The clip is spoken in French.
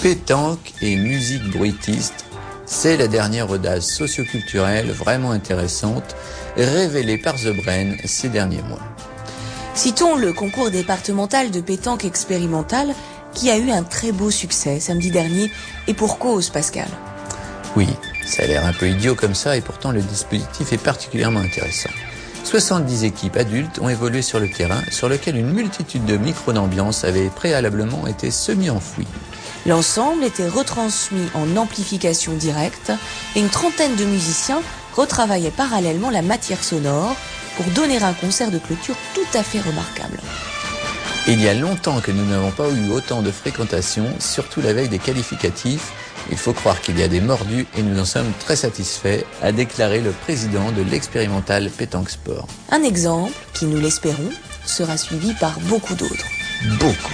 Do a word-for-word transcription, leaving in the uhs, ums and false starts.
Pétanque et musique bruitiste, c'est la dernière audace socioculturelle vraiment intéressante révélée par The Brain ces derniers mois. Citons le concours départemental de pétanque expérimentale qui a eu un très beau succès samedi dernier, et pour cause, Pascal. Oui, ça a l'air un peu idiot comme ça et pourtant le dispositif est particulièrement intéressant. soixante-dix équipes adultes ont évolué sur le terrain sur lequel une multitude de micros d'ambiance avaient préalablement été semi-enfouis. L'ensemble était retransmis en amplification directe et une trentaine de musiciens retravaillaient parallèlement la matière sonore pour donner un concert de clôture tout à fait remarquable. Il y a longtemps que nous n'avons pas eu autant de fréquentation, surtout la veille des qualificatifs. Il faut croire qu'il y a des mordus et nous en sommes très satisfaits, a déclaré le président de l'expérimental Pétanque Sport. Un exemple qui, nous l'espérons, sera suivi par beaucoup d'autres. Beaucoup.